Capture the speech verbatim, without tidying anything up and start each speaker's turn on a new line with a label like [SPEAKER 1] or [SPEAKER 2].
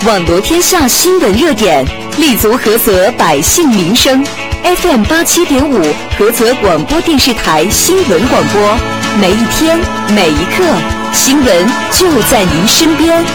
[SPEAKER 1] 网罗天下新闻热点，立足菏泽百姓民生。F M 八七点五，菏泽广播电视台新闻广播，每一天每一刻，新闻就在您身边。